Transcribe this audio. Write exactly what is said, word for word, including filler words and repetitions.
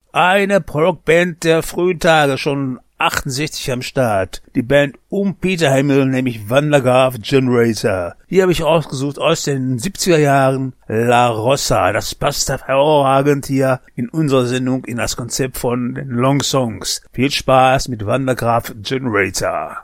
Eine Prog-Band der frühen Tage, schon achtundsechzig am Start. Die Band um Peter Hammill, nämlich Van-der-Graaf Generator. Hier habe ich ausgesucht aus den siebziger Jahren La Rosa. Das passt hervorragend hier in unserer Sendung in das Konzept von den Long Songs. Viel Spaß mit Van-der-Graaf Generator.